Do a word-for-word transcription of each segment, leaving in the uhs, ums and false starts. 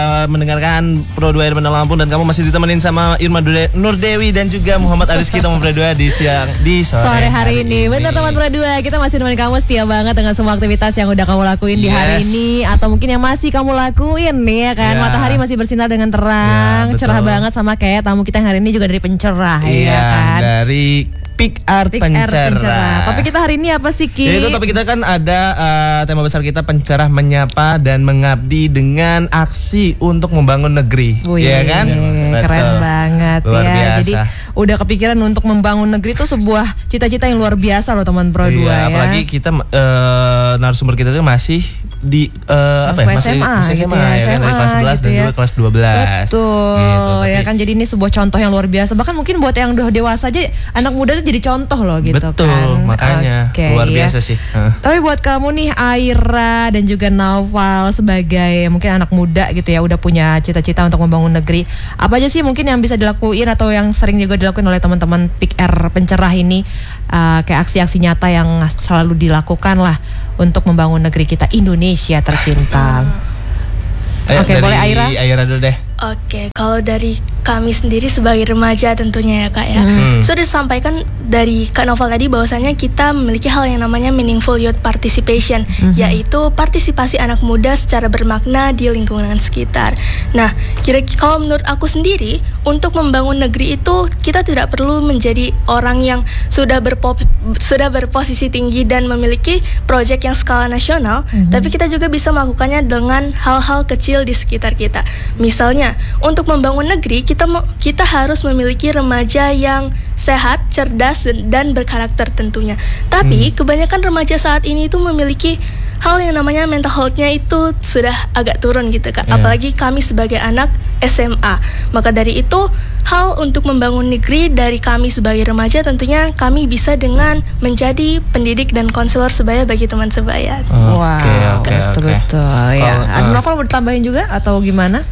uh, mendengarkan Pro dua Irma Lampung dan kamu masih ditemenin sama Irma Nur Dewi dan juga Muhammad Ariski teman Pro dua di siang di sore, sore hari, hari ini. Benar teman Pro dua, kita masih nemenin kamu setia banget dengan semua aktivitas yang udah kamu lakuin yes. di hari ini atau mungkin yang masih kamu lakuin nih ya kan. Yeah. Matahari masih bersinar dengan terang, yeah, cerah banget sama kayak tamu kita yang hari ini juga dari pencerah yeah, ya kan. Dari Peak Art Pencerah. Pencerah. Topik kita hari ini apa sih Ki? Jadi itu topik kita kan ada uh, tema besar kita pencerah menyapa dan mengabdi dengan aksi untuk membangun negeri. Wih, ya kan? Betul. Keren banget luar ya. Biasa. Jadi udah kepikiran untuk membangun negeri itu sebuah cita-cita yang luar biasa loh teman Pro dua iya, ya. Apalagi kita uh, narasumber kita itu masih di uh, apa ya? Masih S M A, masih S M A, gitu ya, ya, kan? Dari kelas sebelas gitu dan ya. juga kelas dua belas. Betul. Gitu, tapi, ya kan jadi ini sebuah contoh yang luar biasa. Bahkan mungkin buat yang udah dewasa aja anak muda itu jadi contoh loh gitu. Betul, kan. Betul, makanya okay, luar biasa ya. sih. Uh. Tapi buat kamu nih Aira dan juga Naufal sebagai mungkin anak muda gitu ya, udah punya cita-cita untuk membangun negeri. Apa aja sih mungkin yang bisa dilakuin atau yang sering juga dilakuin oleh teman-teman Peak Art Pencerah ini, uh, kayak aksi-aksi nyata yang selalu dilakukan lah untuk membangun negeri kita Indonesia tercinta. Oke, okay, boleh Aira? Aira dulu deh. Oke, kalau dari kami sendiri sebagai remaja tentunya ya Kak ya. Hmm. Sudah disampaikan dari Kak Novel tadi bahwasanya kita memiliki hal yang namanya meaningful youth participation, hmm. yaitu partisipasi anak muda secara bermakna di lingkungan sekitar. Nah, kira-kira kalau menurut aku sendiri, untuk membangun negeri itu kita tidak perlu menjadi orang yang sudah berpo- sudah berposisi tinggi dan memiliki proyek yang skala nasional, hmm. tapi kita juga bisa melakukannya dengan hal-hal kecil di sekitar kita. Misalnya, untuk membangun negeri kita kita harus memiliki remaja yang sehat, cerdas dan berkarakter tentunya. Tapi hmm. kebanyakan remaja saat ini itu memiliki hal yang namanya mental health-nya itu sudah agak turun gitu Kak. Yeah. Apalagi kami sebagai anak S M A. Maka dari itu hal untuk membangun negeri dari kami sebagai remaja tentunya kami bisa dengan menjadi pendidik dan konselor sebaya bagi teman sebaya. Oh, wow, okay, okay, betul-betul okay. ya. Ada uh, Novel mau ditambahin juga atau gimana?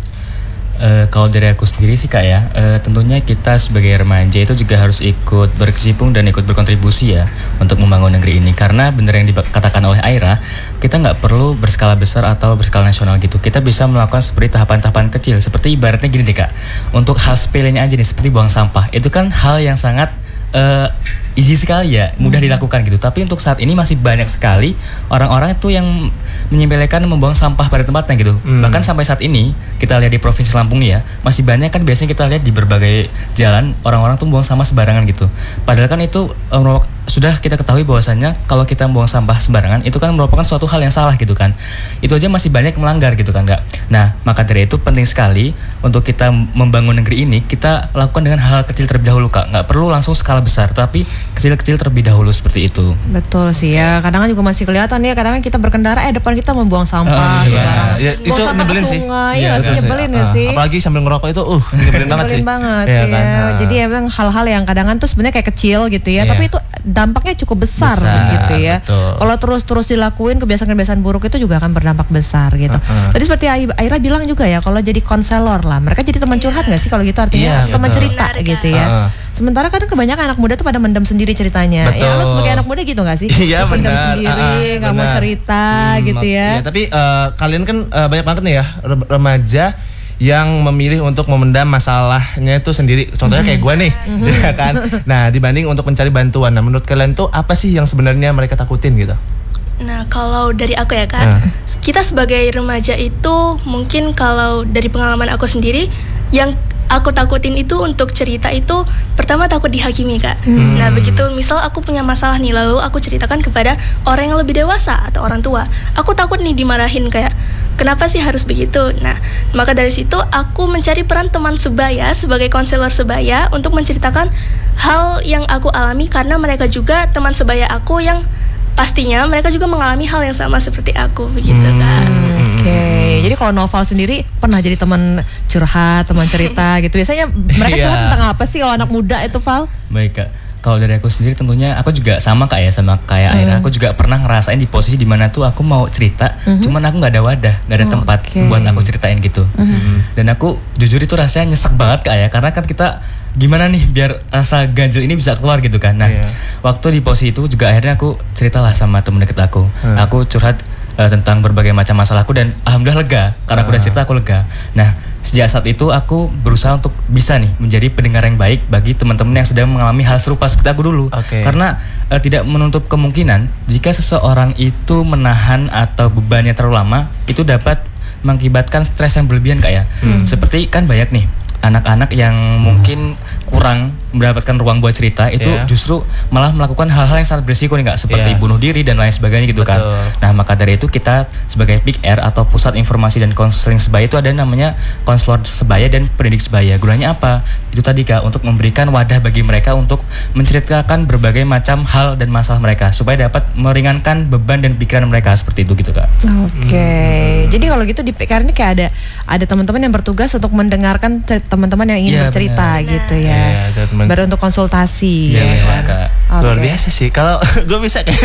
Uh, kalau dari aku sendiri sih Kak ya, uh, tentunya kita sebagai remaja itu juga harus ikut berkecimpung dan ikut berkontribusi ya untuk membangun negeri ini. Karena benar yang dikatakan oleh Aira, kita nggak perlu berskala besar atau berskala nasional gitu. Kita bisa melakukan seperti tahapan-tahapan kecil. Seperti ibaratnya gini deh Kak, untuk hal sepelenya aja nih, seperti buang sampah. Itu kan hal yang sangat uh, easy sekali ya, mudah dilakukan gitu. Tapi untuk saat ini masih banyak sekali orang-orang itu yang menyepelekan membuang sampah pada tempatnya gitu. Hmm. Bahkan sampai saat ini kita lihat di Provinsi Lampung nih ya, masih banyak kan biasanya kita lihat di berbagai jalan orang-orang tuh buang sampah sembarangan gitu. Padahal kan itu um, sudah kita ketahui bahwasannya kalau kita buang sampah sembarangan itu kan merupakan suatu hal yang salah gitu kan. Itu aja masih banyak melanggar gitu kan Kak. Nah, maka dari itu penting sekali untuk kita membangun negeri ini kita lakukan dengan hal kecil terlebih dahulu Kak. Nggak perlu langsung skala besar, tapi kecil-kecil terlebih dahulu seperti itu. Betul sih ya. Kadang kan juga masih kelihatan ya. Kadang kan kita berkendara, eh depan kita membuang sampah uh, sembarangan. Ya, itu buang sampah nyebelin ke sungai, sih. Iya, ya, nyebelin ya uh, sih. Apalagi sambil ngerokok itu, uh, nyebelin banget sih. Nyebelin banget ya. ya. Kan? Uh. Jadi emang hal-hal yang kadang-kadang tuh sebenarnya kayak kecil gitu ya. Yeah. Tapi itu dampaknya cukup besar, besar gitu ya. Kalau terus-terus dilakuin kebiasaan-kebiasaan buruk itu juga akan berdampak besar gitu. Uh-uh. Tadi seperti Aira bilang juga ya, kalau jadi konselor lah, mereka jadi teman curhat nggak sih kalau gitu artinya yeah, teman cerita benar, gitu ya. Uh-uh. Sementara kadang kebanyakan anak muda tuh pada mendam sendiri ceritanya. Betul. Ya lo sebagai anak muda gitu nggak sih? Iya benar. Mendam sendiri, nggak mau cerita hmm, gitu ya. ya tapi uh, kalian kan uh, banyak banget nih ya remaja yang memilih untuk memendam masalahnya itu sendiri. Contohnya kayak gue nih, ya kan. Nah, dibanding untuk mencari bantuan. Nah, menurut kalian tuh apa sih yang sebenarnya mereka takutin gitu? Nah, kalau dari aku ya Kak, nah. kita sebagai remaja itu mungkin kalau dari pengalaman aku sendiri, yang aku takutin itu untuk cerita itu pertama takut dihakimi Kak. Hmm. Nah begitu misal aku punya masalah nih, lalu aku ceritakan kepada orang yang lebih dewasa atau orang tua, aku takut nih dimarahin kayak kenapa sih harus begitu. Nah maka dari situ aku mencari peran teman sebaya sebagai konselor sebaya untuk menceritakan hal yang aku alami, karena mereka juga teman sebaya aku yang pastinya mereka juga mengalami hal yang sama seperti aku begitu hmm. Kak. Oke, okay. Jadi kalau Novel sendiri pernah jadi teman curhat, teman cerita gitu. Biasanya mereka curhat yeah. tentang apa sih kalau anak muda itu, Val? Baik Kak, kalau dari aku sendiri tentunya aku juga sama Kak ya, sama kayak Aira. Hmm. Aku juga pernah ngerasain di posisi dimana tuh aku mau cerita, hmm. cuman aku nggak ada wadah, nggak ada oh, tempat okay. buat aku ceritain gitu. Hmm. Dan aku jujur itu rasanya nyesek banget Kak ya, karena kan kita gimana nih biar rasa ganjil ini bisa keluar gitu kan. Nah yeah. waktu di posisi itu juga akhirnya aku ceritalah sama temen deket aku. hmm. Aku curhat uh, tentang berbagai macam masalahku dan alhamdulillah lega karena aku udah cerita aku lega. Nah, sejak saat itu aku berusaha untuk bisa nih menjadi pendengar yang baik bagi teman-teman yang sedang mengalami hal serupa seperti aku dulu. Okay. Karena uh, tidak menutup kemungkinan jika seseorang itu menahan atau bebannya terlalu lama itu dapat mengakibatkan stres yang berlebihan Kak ya. Hmm. Seperti kan banyak nih anak-anak yang mungkin kurang mendapatkan ruang buat cerita itu yeah. justru malah melakukan hal-hal yang sangat berisiko nih Kak, seperti yeah. bunuh diri dan lain sebagainya gitu. Betul. Kan. Nah, maka dari itu kita sebagai P I K R atau Pusat Informasi dan Konseling Sebaya itu ada namanya konselor sebaya dan pendidik sebaya. Gunanya apa? Itu tadi Kak, untuk memberikan wadah bagi mereka untuk menceritakan berbagai macam hal dan masalah mereka supaya dapat meringankan beban dan pikiran mereka seperti itu gitu Kak. Oke. Okay. Hmm. Jadi kalau gitu di P I K R ini kayak ada ada teman-teman yang bertugas untuk mendengarkan teman-teman yang ingin yeah, bercerita bener. Gitu ya. Yeah, baru untuk konsultasi yeah, ya kan. Okay. Luar biasa sih. Kalau gue bisa kayak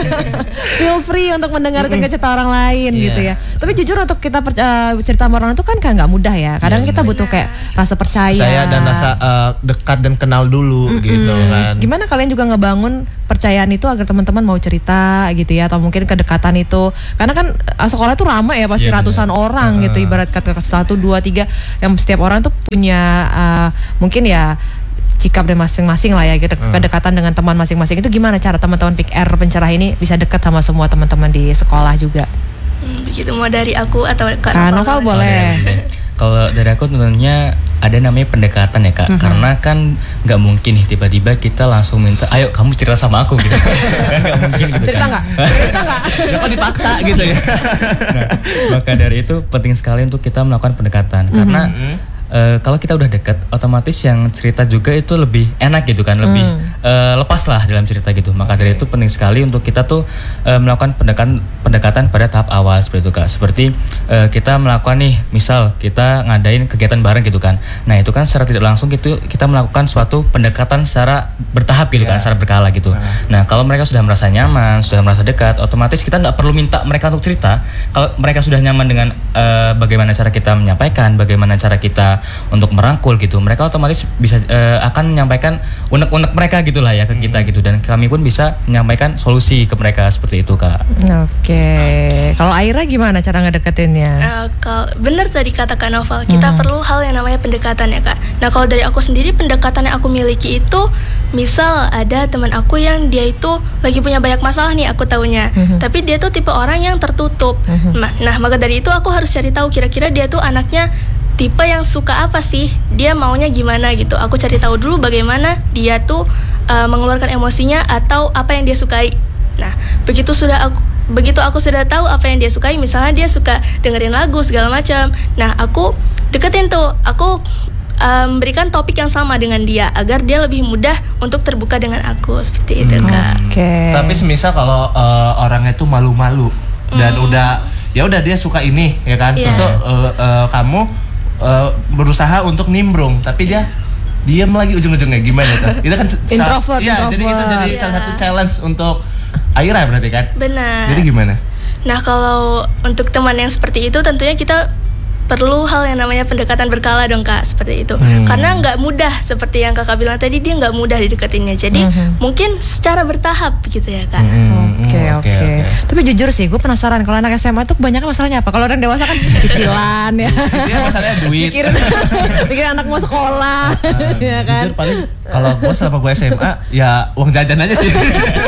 feel free untuk mendengar cerita orang lain yeah. gitu ya. Tapi jujur untuk kita per, uh, cerita sama orang itu kan kan nggak mudah ya. Kadang yeah, kita butuh kayak rasa percaya. Saya dan rasa uh, dekat dan kenal dulu mm-hmm. gitu kan. Gimana kalian juga ngebangun percayaan itu agar teman-teman mau cerita gitu ya, atau mungkin kedekatan itu. Karena kan uh, sekolah itu ramai ya, pasti yeah, ratusan yeah. orang uh. gitu, ibarat kata satu, dua, tiga, yang setiap orang tuh punya uh, mungkin ya sikap dan masing-masing lah ya gitu, hmm. kedekatan dengan teman masing-masing. Itu gimana cara teman-teman P I K R pencerah ini bisa dekat sama semua teman-teman di sekolah juga? Hmm, begitu, mau dari aku atau Kak Noval, Noval boleh. Kalau dari aku tentunya ada namanya pendekatan ya Kak, mm-hmm. karena kan nggak mungkin nih tiba-tiba kita langsung minta, ayo kamu cerita sama aku gitu. Nggak mungkin gitu. Cerita nggak? Kan? Cerita nggak? Jangan dipaksa gitu ya. Nah, maka dari itu penting sekali untuk kita melakukan pendekatan, mm-hmm. karena Uh, kalau kita udah dekat, otomatis yang cerita juga itu lebih enak gitu kan, lebih hmm. uh, lepas lah dalam cerita gitu. Maka dari itu penting sekali untuk kita tuh uh, melakukan pendekatan pendekatan pada tahap awal seperti itu Kak. Seperti uh, kita melakukan nih, misal kita ngadain kegiatan bareng gitu kan. Nah itu kan secara tidak langsung gitu kita melakukan suatu pendekatan secara bertahap gitu yeah. kan, secara berkala gitu. Nah. nah kalau mereka sudah merasa nyaman, sudah merasa dekat, otomatis kita nggak perlu minta mereka untuk cerita. Kalau mereka sudah nyaman dengan uh, bagaimana cara kita menyampaikan, bagaimana cara kita untuk merangkul gitu, mereka otomatis bisa uh, akan menyampaikan unek-unek mereka gitulah ya ke kita gitu, dan kami pun bisa menyampaikan solusi ke mereka seperti itu Kak. Oke, okay. Kalau Aira gimana cara ngedeketinnya? Uh, kalau benar tadi kata Kak Noval, kita hmm. perlu hal yang namanya pendekatan ya Kak. Nah kalau dari aku sendiri, pendekatan yang aku miliki itu, misal ada teman aku yang dia itu lagi punya banyak masalah nih aku tahunya, hmm. tapi dia tuh tipe orang yang tertutup. Hmm. Nah, nah maka dari itu aku harus cari tahu kira-kira dia tuh anaknya tipe yang suka apa sih, dia maunya gimana gitu. Aku cari tahu dulu bagaimana dia tuh uh, mengeluarkan emosinya atau apa yang dia sukai. Nah, begitu sudah aku begitu aku sudah tahu apa yang dia sukai, misalnya dia suka dengerin lagu segala macam. Nah, aku deketin tuh, aku uh, memberikan topik yang sama dengan dia agar dia lebih mudah untuk terbuka dengan aku seperti itu, hmm. Kak. Oke. Okay. Tapi semisal kalau uh, orangnya tuh malu-malu dan hmm. udah ya udah dia suka ini ya kan, yeah. terus uh, uh, kamu Uh, berusaha untuk nimbrung, tapi dia diam lagi ujung-ujungnya, gimana tuh? Itu kan introvert, ya, introvert. Jadi itu jadi yeah. salah satu challenge untuk Aira berarti kan? Benar. Jadi gimana? Nah kalau untuk teman yang seperti itu, tentunya kita perlu hal yang namanya pendekatan berkala dong Kak, seperti itu. Hmm. Karena nggak mudah, seperti yang Kakak bilang tadi, dia nggak mudah dideketinnya. Jadi hmm. mungkin secara bertahap gitu ya Kak. Oke oke. Tapi jujur sih, gue penasaran kalau anak S M A tuh kebanyakan masalahnya apa? Kalau orang dewasa kan cicilan ya. Dia masalahnya duit. Mikir, mikir anak mau sekolah, uh, ya kan. Jujur paling kalau gue selama gue S M A ya uang jajan aja sih.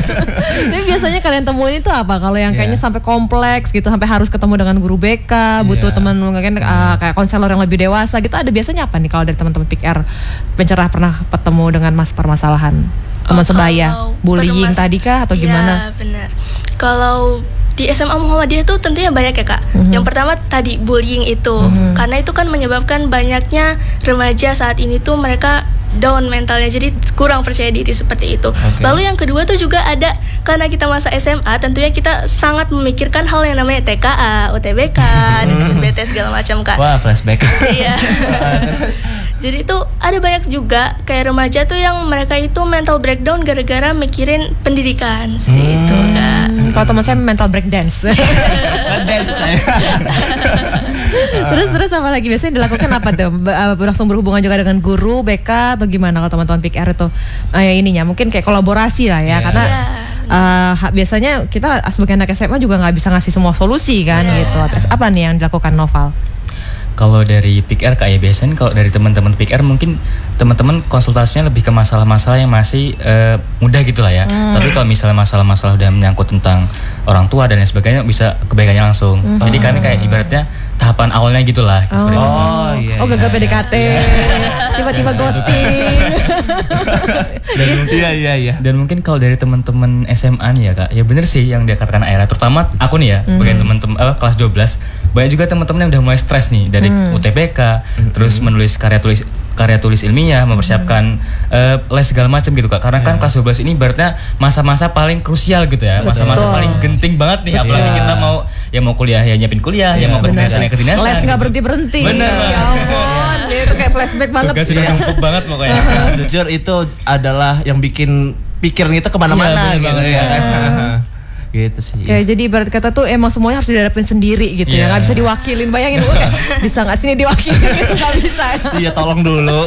Tapi biasanya kalian temuin itu apa? Kalau yang kayaknya yeah. sampai kompleks gitu, sampai harus ketemu dengan guru B K, butuh yeah. teman mungkin uh, kayak konselor yang lebih dewasa gitu, ada biasanya apa nih kalau dari teman-teman P I K R pencerah pernah ketemu dengan mas permasalahan teman oh, sebaya, bullying tadi kah atau ya, gimana? Iya benar. Kalau di S M A Muhammadiyah itu tentunya banyak ya Kak. Mm-hmm. Yang pertama tadi bullying itu, mm-hmm. karena itu kan menyebabkan banyaknya remaja saat ini tuh mereka down mentalnya, jadi kurang percaya diri seperti itu. Okay. Lalu yang kedua tuh juga ada, karena kita masa S M A tentunya kita sangat memikirkan hal yang namanya T K A, U T B K, dan S B T segala macam Kak. Wah, flashback. Iya. Jadi itu ada banyak juga kayak remaja tuh yang mereka itu mental breakdown gara-gara mikirin pendidikan seperti hmm. itu Kak. Kalau teman saya mental breakdance. Dance saya. Terus terus apa lagi biasanya dilakukan apa tuh? Langsung berhubungan juga dengan guru B K atau gimana kalau teman-teman P I K R itu? Uh, ininya mungkin kayak kolaborasi lah ya, yeah. karena yeah. uh, biasanya kita sebagai anak S M A juga nggak bisa ngasih semua solusi kan yeah. gitu. Terus apa nih yang dilakukan Noval? Kalau dari P I K R kayak biasanya kalau dari teman-teman P I K R mungkin teman-teman konsultasinya lebih ke masalah-masalah yang masih uh, mudah gitu lah ya. Hmm. Tapi kalau misalnya masalah-masalah udah menyangkut tentang orang tua dan lain sebagainya bisa kebaikannya langsung. Hmm. Jadi kami kayak ibaratnya tahapan awalnya gitulah. Oh, seperti itu. oh iya. Oh gagal P D K T, tiba-tiba ghosting. Iya iya iya. Dan mungkin kalau dari teman-teman S M A nih ya kak, ya bener sih yang dia katakan Aira. Terutama aku nih ya sebagai hmm. teman-teman uh, kelas dua belas, banyak juga teman-teman yang udah mulai stres nih dari hmm. U T B K, hmm. terus menulis karya tulis karya tulis ilmiah, mempersiapkan hmm. uh, les segala macam gitu kak. Karena kan yeah. kelas dua belas ini ibaratnya masa-masa paling krusial gitu ya, masa-masa Betul. paling genting banget nih. Betul. Apalagi kita mau ya mau kuliah ya nyiapin kuliah, yeah. ya mau kedinasan ya kedinasan. Les nggak berhenti berhenti. Bener. Ya ampun, itu kayak flashback banget. Tugas sudah numpuk banget pokoknya. Jujur itu adalah yang bikin pikiran kita kemana-mana yeah, gitu ya kan. Gitu sih. Kayak jadi ibarat kata tuh emang semuanya harus dihadapin sendiri gitu yeah. ya, nggak bisa diwakilin. Bayangin gue kayak bisa nggak sini diwakilin gitu, nggak bisa. Iya tolong dulu.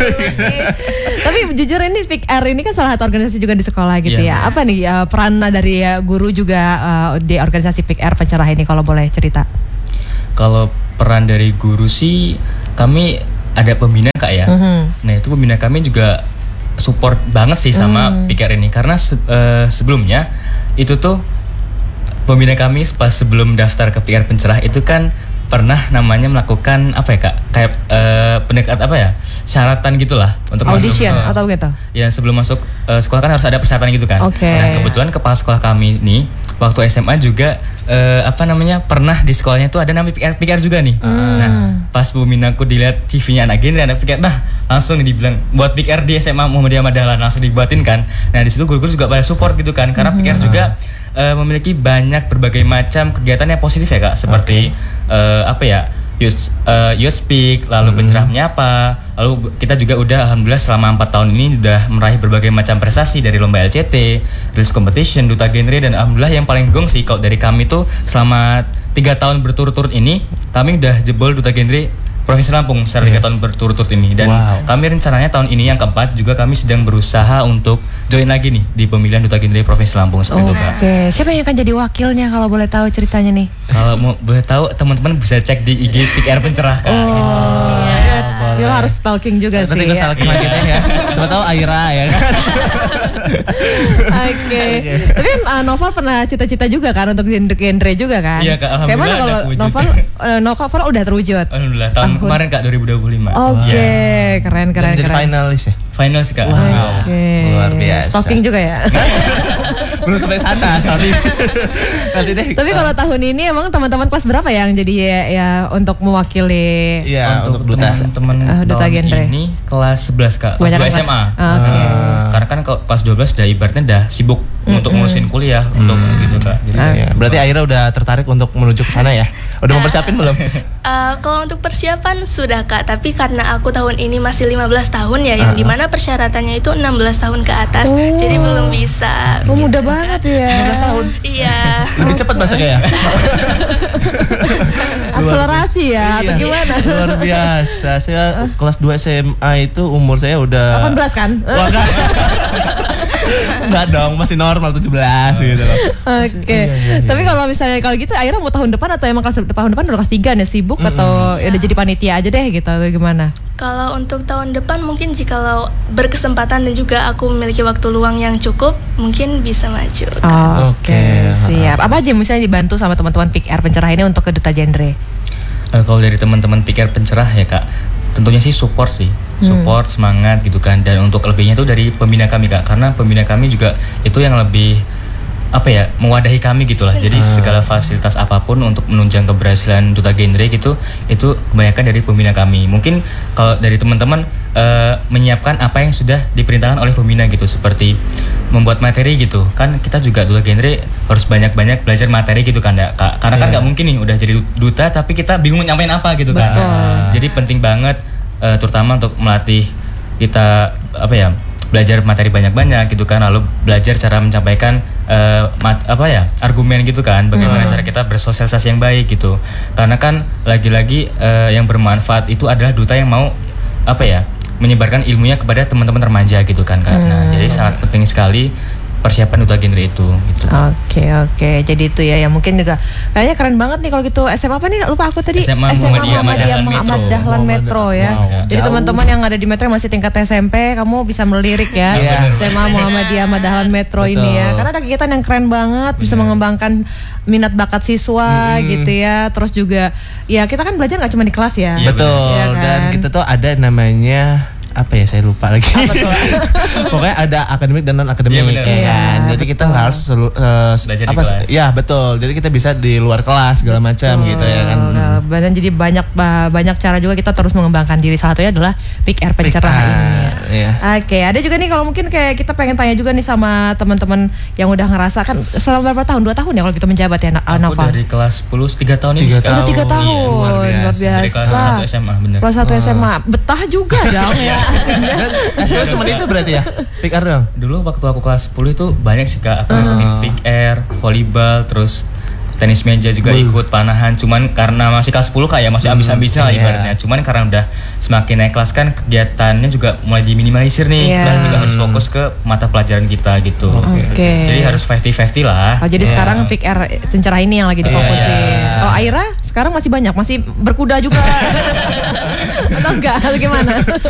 Tapi jujur ini P I K R ini kan salah satu organisasi juga di sekolah gitu yeah. ya. Apa nih uh, peran dari uh, guru juga uh, di organisasi P I K R Pencerah ini kalau boleh cerita? Kalau peran dari guru sih kami ada pembina kak ya. Mm-hmm. Nah itu pembina kami juga support banget sih sama mm. P I K R ini karena se- uh, sebelumnya itu tuh pembina kami pas sebelum daftar ke P I K R Pencerah itu kan pernah namanya melakukan apa ya kak kayak uh, pendekat apa ya syaratan gitulah untuk audition masuk, uh, atau gitu ya sebelum masuk uh, sekolah kan harus ada persyaratan gitu kan. Okay. Nah kebetulan kepala sekolah kami nih waktu S M A juga uh, apa namanya pernah di sekolahnya tuh ada namanya P I K R, P I K R juga nih. Hmm. Nah pas pembinaku dilihat C V-nya anak genre anak P I K R, nah langsung dibilang buat P I K R di S M A Muhammadiyah Madalan, langsung dibuatin kan. Nah di situ guru-guru juga pada support gitu kan karena hmm. P I K R juga uh, memiliki banyak berbagai macam kegiatan yang positif ya kak, seperti okay. uh, apa ya youth uh, youth speak, lalu hmm. pencerah menyapa, lalu kita juga udah alhamdulillah selama empat tahun ini udah meraih berbagai macam prestasi dari lomba L C T, Release Competition, Duta Genre, dan alhamdulillah yang paling gong sih kalau dari kami tuh selama tiga tahun berturut-turut ini kami udah jebol Duta Genre Provinsi Lampung secara tiga yeah. tahun berturut-turut ini, dan wow. kami rencananya tahun ini yang keempat juga kami sedang berusaha untuk join lagi nih di pemilihan Duta Genre Provinsi Lampung seperti oh, itu kak. Oke, okay. Siapa yang akan jadi wakilnya kalau boleh tahu ceritanya nih? Kalau mau boleh tahu teman-teman bisa cek di I G P I K R Pencerah kak. Oh, gitu. ya, ya harus stalking juga nanti sih. Nanti gue stalking lagi deh ya. Siapa tahu Aira ya kan. Oke. Okay. Tapi uh, Noval pernah cita-cita juga kan untuk genre juga kan? Iya kak, alhamdulillah. Kayak mana kalau Noval, uh, Noval udah terwujud? Alhamdulillah tahun Tahun. kemarin kak dua ribu dua puluh lima. Oke, okay. yeah. keren keren dan keren. finalis ya? Final sih kak. Wow. Oke. Okay. Luar biasa. Stalking juga ya? Belum sampai sana, sorry. Nanti deh. Tapi kalau tahun ini emang teman-teman kelas berapa yang jadi ya, ya untuk mewakili? Iya, untuk, untuk duta teman uh, duta genre ini kelas sebelas kak, kelas dua S M A. Oh, okay. uh, karena kan kelas dua belas udah ibaratnya udah sibuk mm-hmm. untuk ngurusin kuliah mm-hmm. untuk gitu kak. Jadi ah, ya. Berarti Aira udah tertarik untuk menuju ke sana ya? Udah uh, mempersiapin belum? Uh, kalau untuk persiapan sudah kak, tapi karena aku tahun ini masih lima belas tahun ya, yang uh-huh. dimana persyaratannya itu enam belas tahun ke atas, oh. jadi belum bisa. Oh, gitu, muda banget ya. enam belas tahun. Iya. Lebih cepat masuknya ya. Akselerasi ya, atau gimana? Luar biasa. Saya uh. kelas dua S M A itu umur saya udah delapan belas kan? Wah, kan? Enggak dong, masih normal tujuh belas gitu loh. Oke. Okay. Iya, iya, iya. Tapi kalau misalnya kalau gitu Aira mau tahun depan atau emang kelas tahun depan udah kelas tiga nih sibuk mm-hmm. atau ya udah jadi panitia aja deh gitu atau gimana? Kalau untuk tahun depan mungkin jikalau berkesempatan dan juga aku memiliki waktu luang yang cukup, mungkin bisa maju. Oh, Oke, okay. Siap. Apa aja misalnya dibantu sama teman-teman P I K R Pencerah ini untuk ke Duta Genre? Uh, kalau dari teman-teman P I K R Pencerah ya kak, tentunya sih support sih, support hmm. semangat gitu kan, dan untuk lebihnya itu dari pembina kami kak, karena pembina kami juga itu yang lebih apa ya mewadahi kami gitulah. Jadi hmm. segala fasilitas apapun untuk menunjang keberhasilan Duta Genre gitu, itu kebanyakan dari pembina kami. Mungkin kalau dari teman-teman uh, menyiapkan apa yang sudah diperintahkan oleh pembina gitu, seperti membuat materi gitu kan, kita juga Duta Genre harus banyak-banyak belajar materi gitu kan ya kak, karena yeah. kan nggak mungkin nih udah jadi duta tapi kita bingung nyampein apa gitu kan. Jadi penting banget uh, terutama untuk melatih kita apa ya belajar materi banyak-banyak gitu kan, lalu belajar cara menyampaikan uh, mat, apa ya argumen gitu kan, bagaimana hmm. cara kita bersosialisasi yang baik gitu, karena kan lagi-lagi uh, yang bermanfaat itu adalah duta yang mau apa ya menyebarkan ilmunya kepada teman-teman remaja gitu kan kak. Hmm. Nah jadi sangat penting sekali persiapan duta genre itu gitu. Oke oke, jadi itu ya, ya mungkin juga kayaknya keren banget nih kalau gitu. S M A apa nih? Lupa aku tadi. S M A Muhammadiyah Dahlan Metro. Dahlan Metro ya. Wow, Jadi jauh. teman-teman yang ada di Metro yang masih tingkat S M P, kamu bisa melirik ya. Iya. S M A Muhammadiyah Dahlan Metro Betul. ini ya. Karena ada kegiatan yang keren banget, bisa mengembangkan minat bakat siswa gitu ya. Terus juga ya kita kan belajar nggak cuma di kelas ya. Iya, Betul. Iya kan? Dan kita tuh ada namanya apa ya, saya lupa lagi. Pokoknya ada akademik dan non akademik Iya, benar. ya kan. Iya, Jadi kita betul. nggak harus selu- eh, Belajar di apa kelas. ya betul. Jadi kita bisa di luar kelas segala macam gitu ya kan. Dan jadi banyak ba- banyak cara juga kita terus mengembangkan diri. Salah satunya adalah Pick Air Pencerah Pick Air, ini. iya. Oke, ada juga nih kalau mungkin kayak kita pengen tanya juga nih sama teman-teman yang udah ngerasakan selama berapa tahun? Dua tahun ya kalau gitu menjabat ya, Na- Aku Naval? dari kelas sepuluh tiga tahun ini. Tiga Kak. Udah tiga tahun. tahun, Iya, luar luar biasa. biasa. Dari kelas satu S M A bener. Kelas satu S M A, betah juga dong ya. Dan S M A cuma itu berarti ya? Pick Air dong. Dulu waktu aku kelas sepuluh itu banyak sih Kak, aku ikutin pick air, volleyball, terus tenis meja juga ikut, panahan. Cuman karena masih kelas sepuluh Kak ya, masih ambis-ambisnya lah iya. ibaratnya. Cuman karena udah semakin naik kelas kan kegiatannya juga mulai diminimalisir nih. Iya. Dan juga harus fokus ke mata pelajaran kita gitu. Oke. Jadi harus fifty-fifty lah. Oh, jadi Iya. sekarang Pick Air Pencerah ini yang lagi difokusin. Iya. Oh, Aira sekarang masih banyak, masih berkuda juga. Atau enggak? Atau gimana?